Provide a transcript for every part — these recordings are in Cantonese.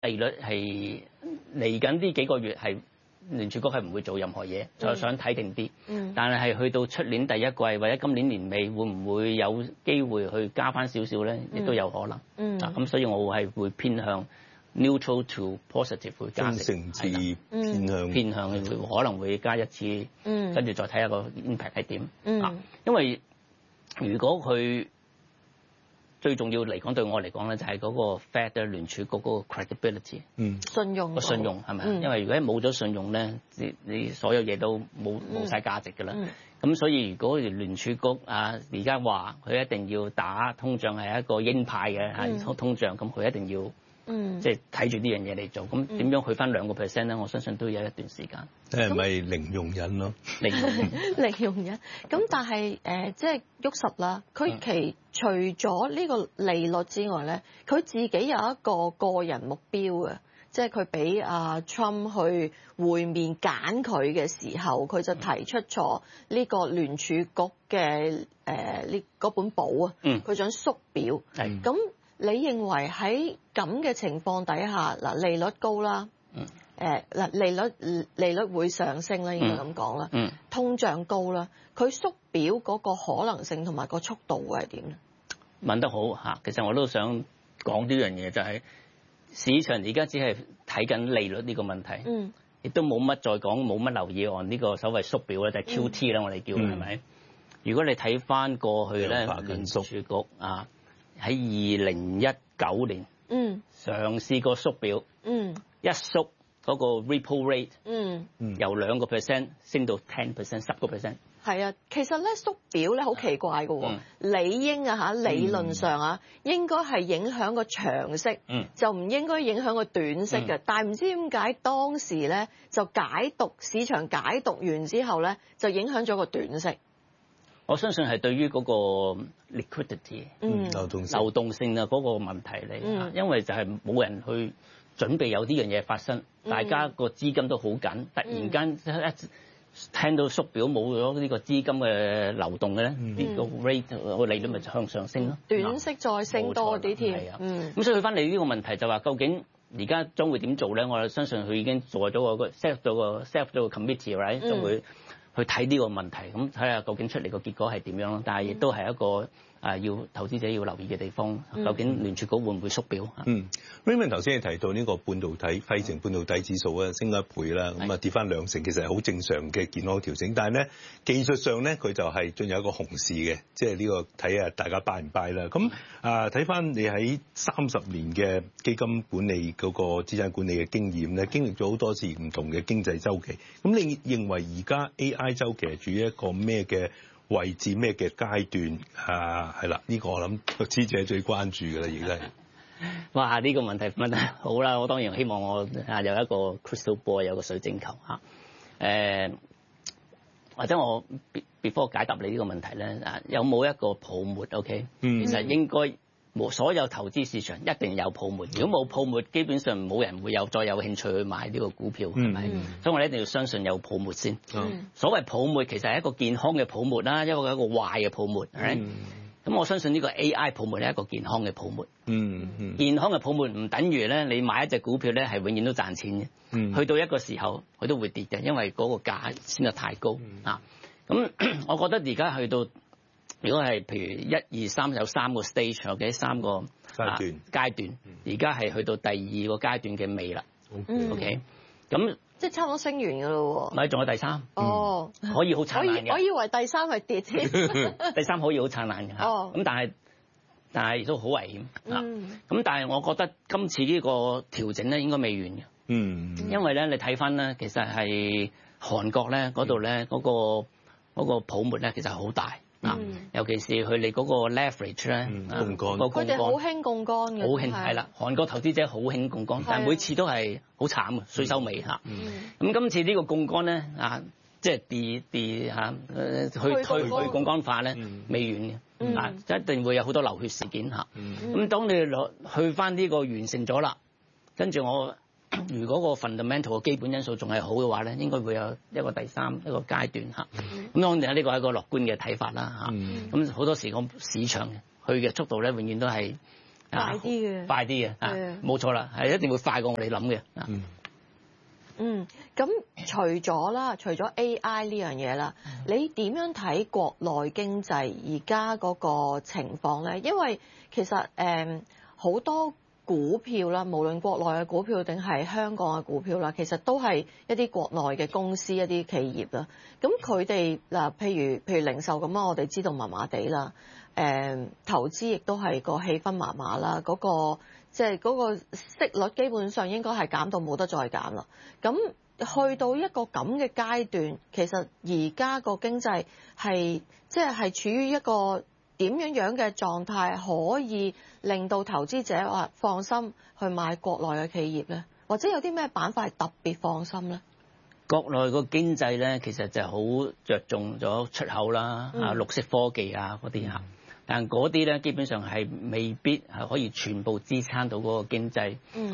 利率係嚟緊呢幾個月係聯儲局係唔會做任何嘢，就想睇定啲。但係去到出年第一季或者今年年尾，會唔會有機會去加翻少少咧？亦都有可能。咁所以我係會偏向 neutral to positive 會加息， 甚至偏向可能會加一次，跟住再睇下個 impact 係點。因為如果佢最重要嚟講，對我嚟講咧，就係嗰個 Fed 嘅聯儲局嗰個 credibility， 信用個信用係咪？因為如果冇咗信用咧，你所有嘢都冇晒價值㗎啦。咁所以如果聯儲局而家話佢一定要打通脹係一個鷹派嘅通脹，咁佢一定要即係睇住呢樣嘢嚟做。咁點樣去翻2% 咧？我相信都有一段時間。 係咪零容忍咯？ 零容忍。咁但係即係喐實啦。佢除咗呢個利率之外咧，佢自己有一個人目標嘅，即係佢俾阿 Trump 去會面揀佢嘅時候，佢就提出咗呢個聯儲局嘅呢嗰本簿啊，佢想縮表。咁你認為喺咁嘅情況底下，嗱利率高啦，利率會上升啦，應該咁講啦，通脹高啦，佢縮表嗰個可能性同埋個速度會係點咧？ 問得好嚇，其實我都想講呢樣嘢，就係市場而家只係睇緊利率呢個問題，亦都冇乜再講，冇乜留意按呢個所謂縮表咧，就係 QT 啦，我哋叫係咪？如果你睇翻過去咧，聯儲局喺2019年嘗試過縮表，一縮嗰個 repo rate 由2% 升到10%、10%。 係啊，其實咧縮表咧好奇怪嘅喎，理應理論上應該係影響個長息，就唔應該影響個短息嘅。但係唔知點解當時咧就市場解讀完之後咧，就影響咗個短息。 我相信係對於嗰個 liquidity 流動性嗰個問題嚟，因為就係冇人去準備有呢樣嘢發生，大家個資金都好緊，突然間一聽到縮表冇咗呢個資金嘅流動嘅咧，呢個 rate 個利率咪向上升咯， 短息再升多啲添。 咁所以去翻你呢個問題就話，究竟而家將會點做咧？我相信佢已經做咗個 set 咗個 committee，right，就會去睇呢個問題，咁睇下究竟出嚟個結果係點樣咯。但係亦都係一個要投資者要留意嘅地方，究竟聯儲局會唔會縮表 ？Raymond 頭先你提到呢個半導體費城半導體指數升咗1倍啦，咁跌翻2成，其實係好正常嘅健康調整。但係咧技術上咧，佢就係進入一個熊市嘅，即係呢個睇下大家 buy 唔 buy 啦。咁睇翻你喺30年嘅基金管理嗰個資產管理嘅經驗咧，經歷咗好多次唔同嘅經濟周期。咁你認為而家 AI 周期係處於一個咩嘅位置，咩嘅階段係啦？呢個我諗投資者最關注㗎啦，而家係。 哇！呢個問題問得好啦，我當然希望我有一個 crystal ball， 有個水晶球或者我 before 解答你呢個問題咧，有冇一個泡沫 ？OK，其實應該所有投資市場一定有泡沫。如果冇泡沫，基本上冇人會再有興趣去買呢個股票，係咪？所以我哋一定要相信有泡沫先。所謂泡沫其實係一個健康嘅泡沫啦，一個壞嘅泡沫。咁我相信呢個 AI 泡沫係一個健康嘅泡沫。健康嘅泡沫唔等於咧，你買一隻股票咧係永遠都賺錢嘅。去到一個時候，佢都會跌嘅，因為嗰個價先得太高咁我覺得而家去到，如果係譬如1、2、3有3個 stage， 有幾3個階段，而家係去到第2個階段嘅尾啦。OK，咁即係差唔多升完㗎咯喎。 咪仲有第3？可以好燦爛嘅。 我以為第3係跌添。 第3可以好燦爛嘅咁但係亦都好危險咁但係我覺得今次呢個調整咧應該未完嘅。因為咧你睇翻咧，其實係韓國咧嗰度咧嗰個泡沫咧其實好大尤其是佢哋嗰個 leverage 咧佢哋好興槓桿嘅， 好興係啦。韓國投資者好興槓桿，但係每次都係好慘嘅，稅收尾咁今次呢個槓桿咧即係去槓桿化咧未完嘅一定會有好多流血事件咁當你去翻呢個完成咗啦，跟住如果個 fundamental 嘅基本因素仲係好嘅話咧，應該會有一個第3一個階段咁當然呢個係一個樂觀嘅睇法啦咁好多時個市場去嘅速度咧，永遠都係快啲嘅， 快啲嘅冇錯啦，係一定會快過我哋諗嘅咁除咗 AI 呢樣嘢啦，你點樣睇國內經濟而家嗰個情況咧？因為其實好多股票啦，無論國內嘅股票定係香港嘅股票啦，其實都係一啲國內嘅公司、一啲企業啦。咁佢哋嗱，譬如零售咁啊，我哋知道麻麻地啦。投資亦都係個氣氛麻麻啦，嗰個息率基本上應該係減到冇得再減啦。咁去到一個咁嘅階段，其實而家個經濟係處於一個點樣嘅狀態，可以令到投資者話放心去買國內嘅企業咧，或者有啲咩板塊係特別放心咧？ 國內個經濟咧，其實就好着重咗出口啦，綠色科技啊嗰啲嚇。但嗰啲咧，基本上係未必係可以全部支撐到嗰個經濟，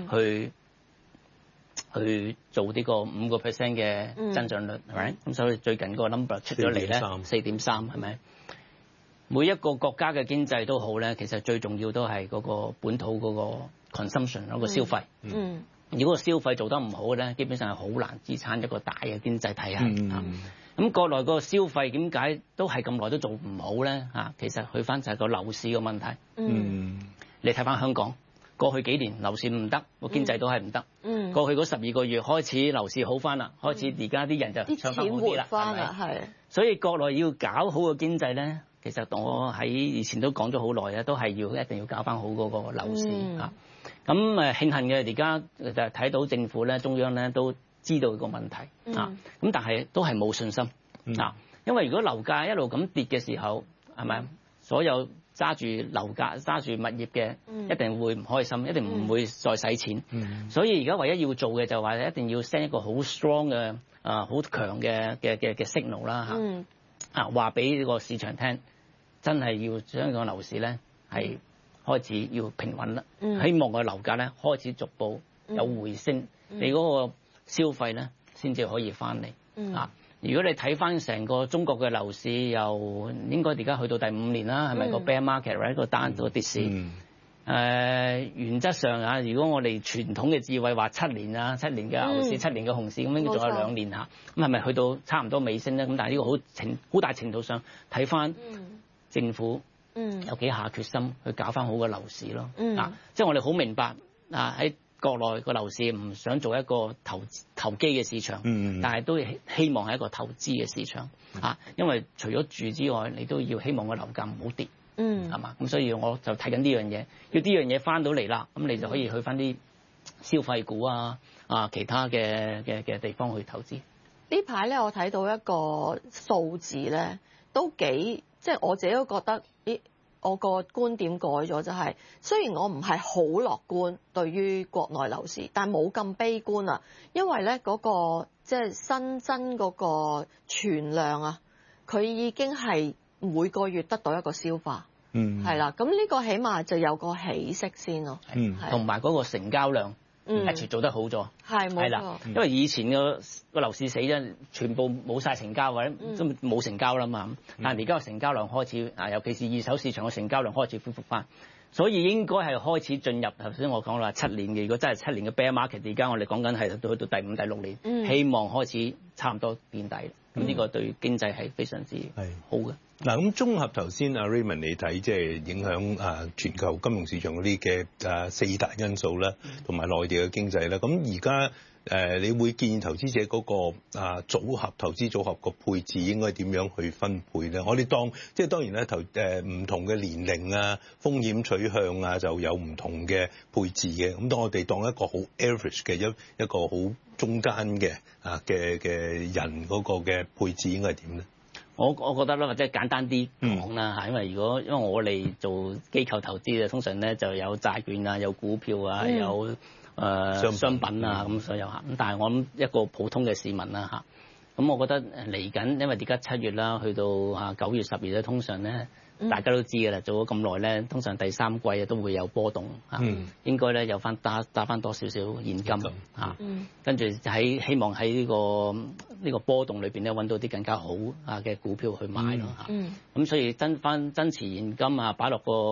去做呢個5% 嘅增長率，係咪？咁所以最近個 number 出咗嚟咧，4.3係咪？每一個國家嘅經濟都好咧，其實最重要都係嗰個本土嗰個 consumption 嗰個消費。如果個消費做得唔好咧，基本上係好難支撐一個大嘅經濟體系。咁國內個消費點解都係咁耐都做唔好咧？其實去翻就係個樓市嘅問題。你睇翻香港過去幾年樓市唔得，個經濟都係唔得。過去嗰12個月開始樓市好翻啦，開始而家啲人就唱翻好啲啦，係咪？係。所以國內要搞好個經濟咧，其實我喺以前都講咗好耐咧，都係一定要搞翻好嗰個樓市嚇。咁慶幸嘅而家就睇到政府咧，中央咧都知道個問題咁但係都係冇信心因為如果樓價一路咁跌嘅時候，係咪所有揸住樓價、揸住物業嘅一定會唔開心，一定唔會再使錢。所以而家唯一要做嘅就係話一定要 send 一個好 strong 嘅好強嘅signal 啦話俾個市場聽，真係要將個樓市咧係開始要平穩啦。希望個樓價咧開始逐步有回升，你嗰個消費咧先至可以翻嚟如果你睇翻成個中國嘅樓市，又應該而家去到第5年啦，係咪個 bear market 一個單個跌市？原則上如果我哋傳統嘅智慧話7年7年嘅牛市、7年嘅熊市，咁應該仲有2年咁係咪去到差唔多尾聲咧？咁但係呢個好大程度上睇翻政府有幾下決心去搞翻好個樓市咯。即係我哋好明白喺國內個樓市唔想做一個投機嘅市場，但係都希望係一個投資嘅市場因為除咗住之外，你都要希望個樓價唔好跌，係嘛？咁所以我就睇緊呢樣嘢，要呢樣嘢翻到嚟啦，咁你就可以去翻啲消費股其他嘅地方去投資。 呢排咧，我睇到一個數字咧，都幾即係我自己都覺得我個觀點改咗，就係雖然我唔係好樂觀對於國內樓市，但冇咁悲觀啦。因為咧嗰個即係新增嗰個存量佢已經係每個月得到一個消化，係啦。咁呢個起碼就有個起色先咯， 同埋嗰個成交量做得好咗， 係冇錯。 因為以前個樓市死咗，全部冇晒成交或者都冇成交啦嘛。但係而家個成交量開始尤其是二手市場嘅成交量開始恢復翻，所以應該係開始進入頭先我講啦7年嘅。如果真係7年嘅 bear market，而家我哋講緊係去到第5、第6年，希望開始差唔多見底。咁呢個對經濟係非常之好嘅。 嗱，咁綜合頭先Raymond 你睇，即係影響全球金融市場嗰啲嘅4大因素啦，同埋內地嘅經濟啦。咁而家你會建議投資者嗰個投資組合個配置應該點樣去分配咧？我哋當然咧唔同嘅年齡風險取向就有唔同嘅配置嘅。咁當我哋當一個好 average 嘅一個好中間嘅人嗰個嘅配置應該係點咧？ 我覺得咧，或者簡單啲講啦因為我哋做機構投資通常咧就有債券有股票有商品咁所有咁但係我諗一個普通嘅市民咁我覺得嚟緊，因為而家7月啦，去到9月、10月咧，通常咧大家都知㗎啦，做咗咁耐咧，通常第3季都會有波動應該咧有翻打翻多少少現金跟住希望喺呢個波動裏邊咧揾到啲更加好嘅股票去買咯咁所以增持現金擺落個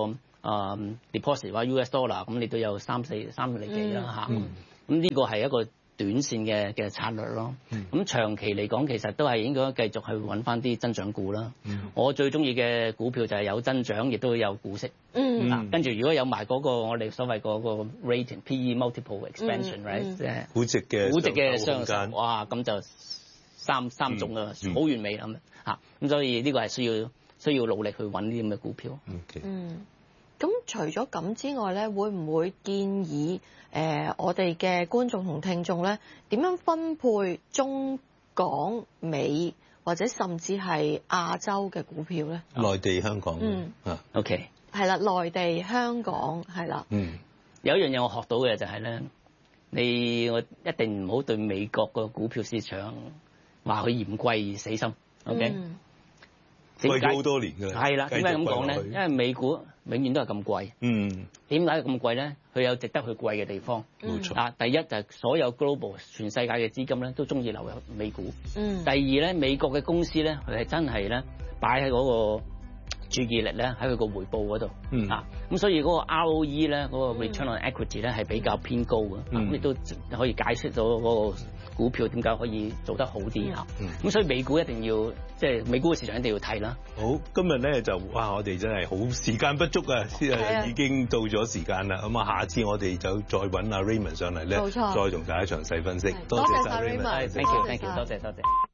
deposit 話 US dollar 咁，你都有3厘幾啦嚇。咁呢個係一個短線嘅策略咯。咁長期嚟講，其實都係應該繼續去揾翻啲增長股啦。我最中意嘅股票就係有增長，亦都有股息。跟住如果有埋嗰個我哋所謂嗰個 rating PE multiple expansion，right， 即係估值嘅上升，哇咁就三種啦，好完美咁嚇。咁所以呢個係需要努力去揾啲咁嘅股票。 咁除咗咁之外咧，會唔會建議我哋嘅觀眾同聽眾咧，點樣分配中港美或者甚至係亞洲嘅股票咧？ 內地、香港。 OK。 係啦，內地、香港係啦。 有一樣嘢我學到嘅就係咧，我一定唔好對美國個股票市場話佢嫌貴而死心。OK。 貴咗好多年㗎啦。 係啦，點解咁講咧？因為美股永遠都係咁貴。點解咁貴咧？佢有值得去貴嘅地方。 冇錯。 第一就係所有 global 全世界嘅資金咧都中意流入美股。第二咧，美國嘅公司咧，佢係真係咧擺喺嗰個注意力咧喺佢個回報嗰度。咁所以嗰個 ROE 咧，嗰個 return on equity 咧係比較偏高嘅。咁亦都可以解釋到嗰個股票點解可以做得好啲嚇。咁所以美股一定要即係美股嘅市場一定要睇啦。 好，今日咧就我哋真係好時間不足啊，已經到咗時間啦。咁下次我哋就再揾阿 Raymond 上嚟咧，再同大家詳細分析。多謝晒 Raymond，thank you，多謝。